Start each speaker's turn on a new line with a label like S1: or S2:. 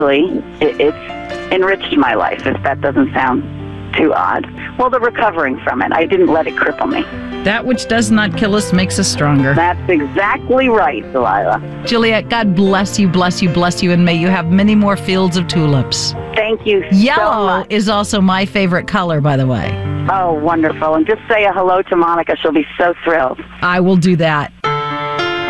S1: it's enriched my life, if that doesn't sound too odd. Well, the recovering from it. I didn't let it cripple me.
S2: That which does not kill us makes us stronger.
S1: That's exactly right, Delilah.
S2: Juliet, God bless you, bless you, bless you, and may you have many more fields of tulips.
S1: Thank you
S2: Yellow
S1: so much.
S2: is also my favorite color, by the way.
S1: Oh, wonderful. And just say a hello to Monica. She'll be so thrilled.
S2: I will do that.